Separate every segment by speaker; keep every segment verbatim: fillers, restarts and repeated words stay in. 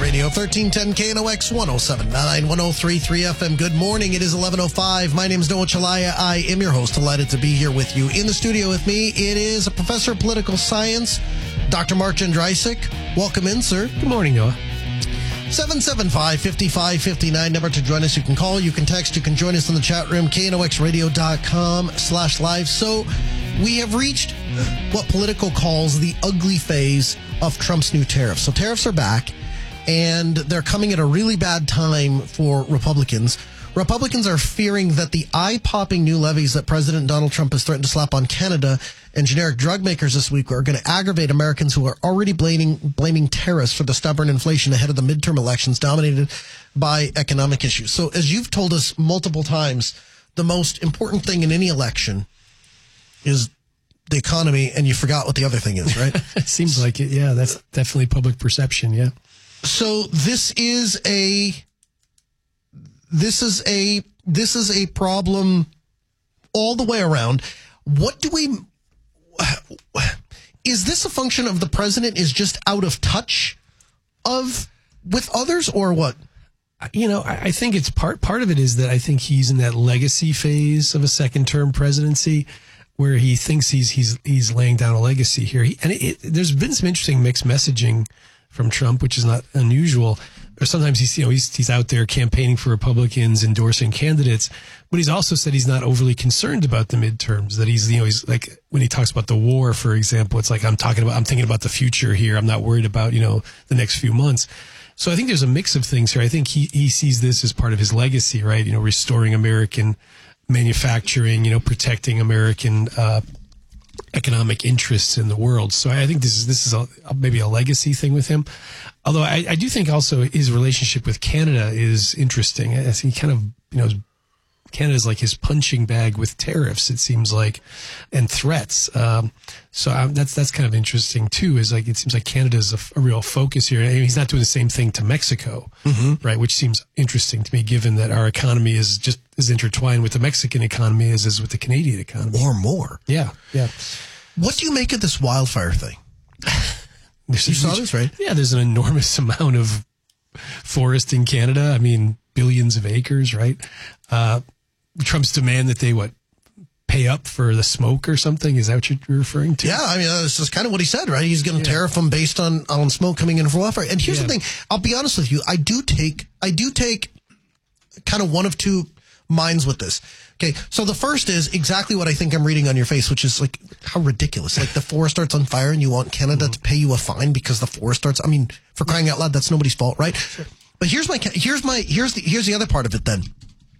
Speaker 1: Radio, thirteen ten K N O X, one oh seven point nine, one oh three point three F M. Good morning. It is eleven oh five. My name is Noah Chalaya. I am your host. Delighted to be here with you. In the studio with me, it is a professor of political science, Doctor Mark Jędrysik. Welcome in, sir.
Speaker 2: Good morning, Noah.
Speaker 1: seven seven five, five five five nine, number to join us. You can call, you can text, you can join us in the chat room, K N O X radio dot com slash live. So we have reached what Politico calls the ugly phase of Trump's new tariffs. So tariffs are back, and they're coming at a really bad time for Republicans. Republicans are fearing that the eye-popping new levies that President Donald Trump has threatened to slap on Canada and generic drug makers this week are going to aggravate Americans who are already blaming, blaming tariffs for the stubborn inflation ahead of the midterm elections dominated by economic issues. So as you've told us multiple times, the most important thing in any election is the economy, and you forgot what the other thing is, right?
Speaker 2: It seems like it. Yeah, that's definitely public perception. Yeah.
Speaker 1: So this is a this is a this is a problem all the way around. What do we is this a function of the president is just out of touch of with others, or what?
Speaker 2: You know, I, I think it's part part of it is that I think he's in that legacy phase of a second term presidency, where he thinks he's he's he's laying down a legacy here. He, and it, it, there's been some interesting mixed messaging from Trump, which is not unusual. Or sometimes he's you know he's he's out there campaigning for Republicans, endorsing candidates, but he's also said he's not overly concerned about the midterms. That he's you know he's like when he talks about the war, for example, it's like I'm talking about I'm thinking about the future here. I'm not worried about you know the next few months. So I think there's a mix of things here. I think he he sees this as part of his legacy, right? You know, restoring American manufacturing, you know, protecting American uh, economic interests in the world. So I think this is this is a, maybe a legacy thing with him. Although I, I do think also his relationship with Canada is interesting. As he kind of, you know, Canada's like his punching bag with tariffs, it seems like, and threats. Um, so um, that's that's kind of interesting too. Is like it seems like Canada's a, a real focus here. And he's not doing the same thing to Mexico, mm-hmm. right? Which seems interesting to me, given that our economy is just as intertwined with the Mexican economy as is with the Canadian economy,
Speaker 1: or more.
Speaker 2: Yeah, yeah.
Speaker 1: What do you make of this wildfire thing? You saw
Speaker 2: huge,
Speaker 1: this, right?
Speaker 2: Yeah, there's an enormous amount of forest in Canada. I mean, billions of acres, right? Uh, Trump's demand that they, what, pay up for the smoke or something? Is that what you're referring to?
Speaker 1: Yeah, I mean, that's just kind of what he said, right? He's going to yeah. tariff them based on, on smoke coming in from wildfire. And here's yeah. the thing. I'll be honest with you. I do take, I do take kind of one of two minds with this. Okay, so the first is exactly what I think I'm reading on your face, which is like, how ridiculous. Like the forest starts on fire and you want Canada mm-hmm. to pay you a fine because the forest starts. I mean, for crying out loud, that's nobody's fault, right? Sure. But here's my, here's my, here's the, here's the other part of it then.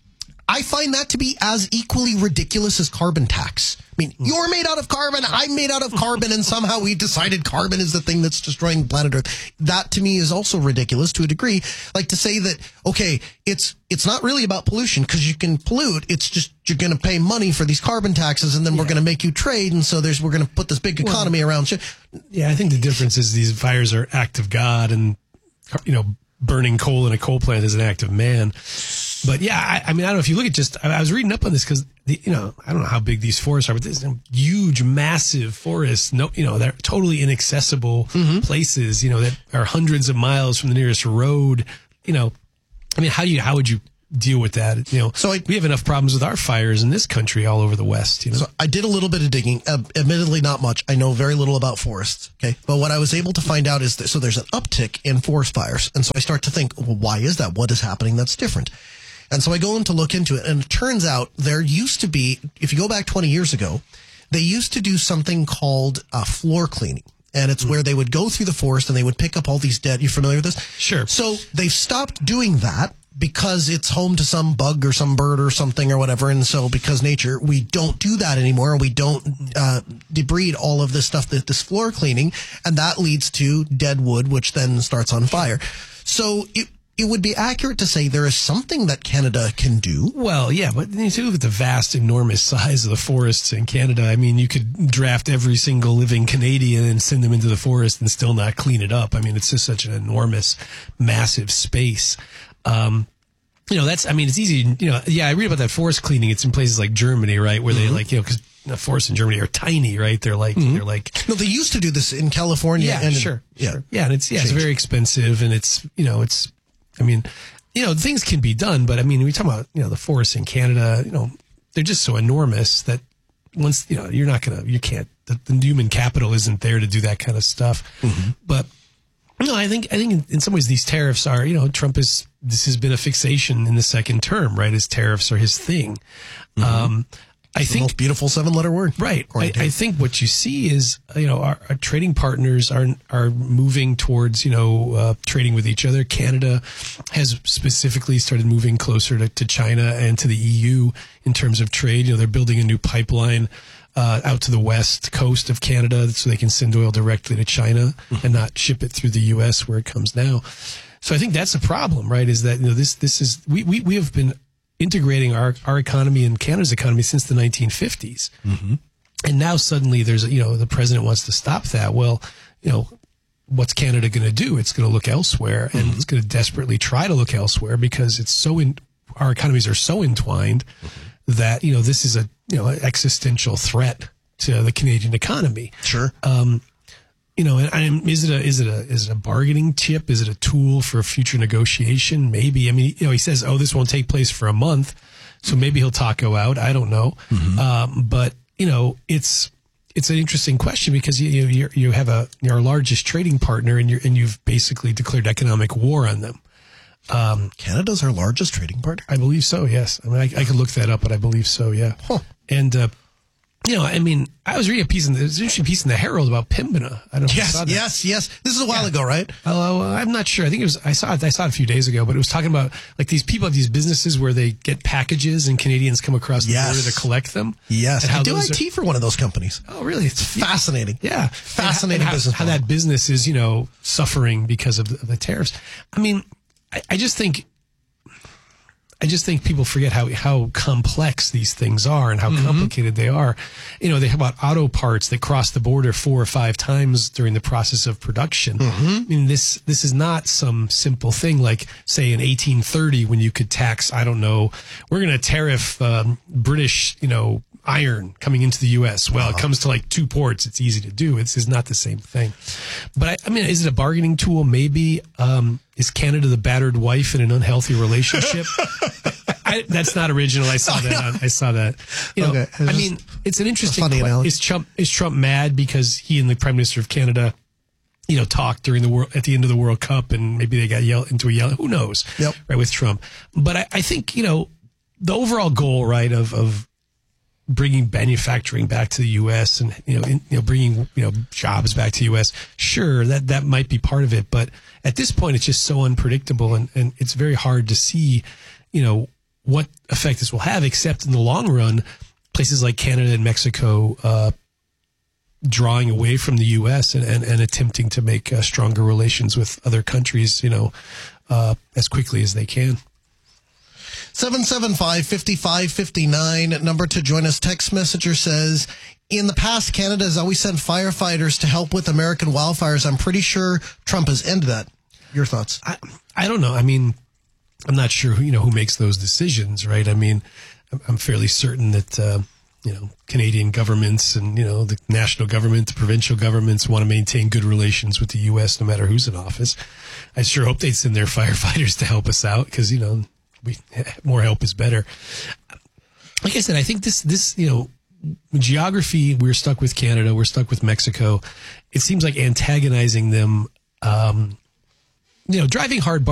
Speaker 1: I find that to be as equally ridiculous as carbon tax. I mean, you're made out of carbon, I'm made out of carbon, and somehow we decided carbon is the thing that's destroying planet Earth. That to me is also ridiculous to a degree. Like to say that, okay, it's it's not really about pollution because you can pollute. It's just you're going to pay money for these carbon taxes, and then yeah. we're going to make you trade, and so there's we're going to put this big economy well, around shit.
Speaker 2: Yeah, I think the difference is these fires are act of God, and you know, burning coal in a coal plant is an act of man. But yeah, I, I mean, I don't know if you look at just, I, I was reading up on this because, you know, I don't know how big these forests are, but there's you know, huge, massive forests, no, you know, they're totally inaccessible mm-hmm. places, you know, that are hundreds of miles from the nearest road. You know, I mean, how do you, how would you deal with that? You know, so I, we have enough problems with our fires in this country all over the West, you know. So
Speaker 1: I did a little bit of digging, uh, admittedly not much. I know very little about forests, okay? But what I was able to find out is that, so there's an uptick in forest fires. And so I start to think, well, why is that? What is happening that's different? And so I go in to look into it, and it turns out there used to be, if you go back twenty years ago, they used to do something called uh, floor cleaning. And it's mm-hmm. where they would go through the forest and they would pick up all these dead. You familiar with this?
Speaker 2: Sure.
Speaker 1: So they've stopped doing that because it's home to some bug or some bird or something or whatever. And so because nature, we don't do that anymore. We don't uh, debride all of this stuff, this floor cleaning. And that leads to dead wood, which then starts on fire. So it, it would be accurate to say there is something that Canada can do.
Speaker 2: Well, yeah, but you look at the vast, enormous size of the forests in Canada. I mean, you could draft every single living Canadian and send them into the forest and still not clean it up. I mean, it's just such an enormous, massive space. Um, you know, that's, I mean, it's easy, you know, yeah, I read about that forest cleaning. It's in places like Germany, right? Where mm-hmm. they like, you know, because the forests in Germany are tiny, right? They're like mm-hmm. they're like
Speaker 1: no, they used to do this in California.
Speaker 2: Yeah,
Speaker 1: and
Speaker 2: sure,
Speaker 1: in, yeah,
Speaker 2: sure. yeah, and it's yeah, Changed. It's very expensive, and it's you know, it's I mean, you know, things can be done, but I mean, we talk about you know the forests in Canada, you know, they're just so enormous that once you know you're not gonna, you can't. The, the human capital isn't there to do that kind of stuff, mm-hmm. but. No, I think I think in, in some ways these tariffs are, you know, Trump is, this has been a fixation in the second term, right? His tariffs are his thing. Mm-hmm. Um, I
Speaker 1: it's
Speaker 2: think
Speaker 1: the most beautiful seven letter word.
Speaker 2: Right. I, I think what you see is, you know, our, our trading partners are, are moving towards, you know, uh, trading with each other. Canada has specifically started moving closer to, to China and to the E U in terms of trade. You know, they're building a new pipeline Uh, out to the west coast of Canada so they can send oil directly to China mm-hmm. and not ship it through the U S where it comes now. So I think that's a problem, right? Is that, you know, this, this is, we, we, we have been integrating our, our economy and Canada's economy since the nineteen fifties. Mm-hmm. And now suddenly there's, a, you know, the president wants to stop that. Well, you know, what's Canada going to do? It's going to look elsewhere and mm-hmm. it's going to desperately try to look elsewhere because it's so in, our economies are so entwined mm-hmm. that, you know, this is a, you know, existential threat to the Canadian economy.
Speaker 1: Sure.
Speaker 2: Um, you know, and, and is it a, is it a, is it a bargaining chip? Is it a tool for a future negotiation? Maybe. I mean, you know, he says, oh, this won't take place for a month. So maybe he'll taco out. I don't know. Mm-hmm. Um, but you know, it's, it's an interesting question because you, you, you you have a, you're our largest trading partner and you're, and you've basically declared economic war on them.
Speaker 1: Um, Canada's our largest trading partner?
Speaker 2: I believe so, yes. I mean, I, I could look that up, but I believe so, yeah. Huh. And, uh, you know, I mean, I was reading a piece in the, there's an interesting piece in the Herald about Pembina. I don't know if
Speaker 1: yes,
Speaker 2: you saw that.
Speaker 1: Yes, yes. This is a while yeah. ago, right?
Speaker 2: Oh, uh, I'm not sure. I think it was, I saw it, I saw it a few days ago, but it was talking about like these people have these businesses where they get packages and Canadians come across the
Speaker 1: yes.
Speaker 2: border to collect them.
Speaker 1: Yes.
Speaker 2: And
Speaker 1: I do I T are, for one of those companies.
Speaker 2: Oh, really?
Speaker 1: It's fascinating.
Speaker 2: Yeah.
Speaker 1: Fascinating
Speaker 2: how,
Speaker 1: business.
Speaker 2: How that business is, you know, suffering because of the, of the tariffs. I mean, I, I just think, I just think people forget how, how complex these things are and how mm-hmm. complicated they are. You know, they have about auto parts that cross the border four or five times during the process of production. Mm-hmm. I mean, this, this is not some simple thing like, say, in eighteen thirty when you could tax, I don't know, we're going to tariff um, British, you know, iron coming into the U S. Well, uh-huh. it comes to like two ports. It's easy to do. It's, it's not the same thing. But I, I mean, is it a bargaining tool? Maybe. Um, is Canada the battered wife in an unhealthy relationship? I, that's not original. I saw that. On, I saw that. You know, okay. I mean, it's an interesting
Speaker 1: funny
Speaker 2: question. Is Trump, is Trump mad because he and the Prime Minister of Canada, you know, talked during the world at the end of the World Cup and maybe they got yelled into a yell. Who knows?
Speaker 1: Yep.
Speaker 2: Right. With Trump. But I, I think, you know, the overall goal, right, of, of, bringing manufacturing back to the U S and, you know, in, you know, bringing, you know, jobs back to the U S. Sure, that, that might be part of it. But at this point, it's just so unpredictable and, and it's very hard to see, you know, what effect this will have, except in the long run, places like Canada and Mexico, uh, drawing away from the U S and, and, and attempting to make uh, stronger relations with other countries, you know, uh, as quickly as they can.
Speaker 1: seven seven five, five five five nine, number to join us. Text messenger says, in the past, Canada has always sent firefighters to help with American wildfires. I'm pretty sure Trump has ended that. Your thoughts?
Speaker 2: I, I don't know. I mean, I'm not sure who, you know, who makes those decisions, right? I mean, I'm, I'm fairly certain that, uh, you know, Canadian governments and, you know, the national government, the provincial governments want to maintain good relations with the U S no matter who's in office. I sure hope they send their firefighters to help us out because, you know, we, more help is better. Like I said, I think this, this, you know, geography, we're stuck with Canada, we're stuck with Mexico. It seems like antagonizing them, um, you know, driving hard